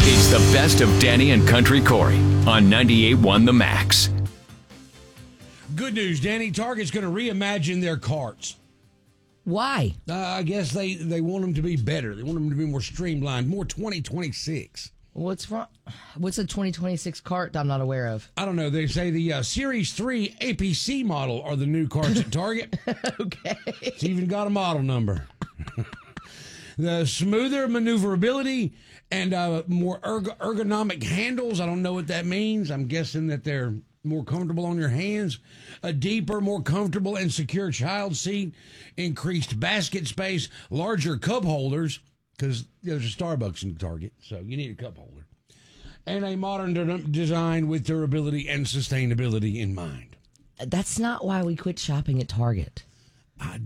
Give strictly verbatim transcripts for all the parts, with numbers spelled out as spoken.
It's the best of Danny and Country Corey on ninety-eight point one The Max. Good news, Danny. Target's going to reimagine their carts. Why? Uh, I guess they, they want them to be better. They want them to be more streamlined, more twenty twenty-six. What's wrong? What's a twenty twenty-six cart I'm not aware of? I don't know. They say the uh, Series three A P C model are the new carts at Target. Okay. It's even got a model number. The smoother maneuverability and uh, more erg- ergonomic handles. I don't know what that means. I'm guessing that they're more comfortable on your hands. A deeper, more comfortable and secure child seat. Increased basket space. Larger cup holders, because there's a Starbucks in Target, so you need a cup holder. And a modern de- design with durability and sustainability in mind. That's not why we quit shopping at Target. I,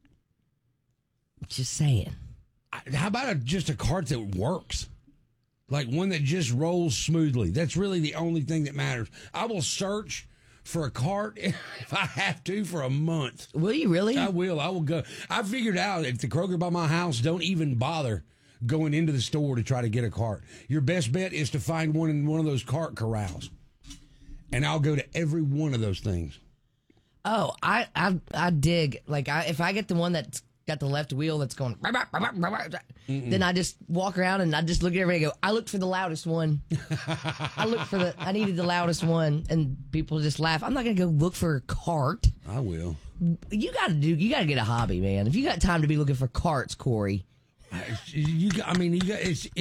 Just saying. I, how about a, just a cart that works? Like one that just rolls smoothly. That's really the only thing that matters. I will search for a cart if I have to for a month. Will you really? I will. I will go. I figured out if the Kroger by my house don't even bother going into the store to try to get a cart, your best bet is to find one in one of those cart corrals. And I'll go to every one of those things. Oh, I I, I dig. Like, I, if I get the one that's got the left wheel that's going, Mm-mm. then I just walk around and I just look at everybody and go, I looked for the loudest one. I looked for the, I needed the loudest one. And people just laugh. I'm not going to go look for a cart. I will. You got to do, you got to get a hobby, man. If you got time to be looking for carts, Corey. You, I mean, you got, it's,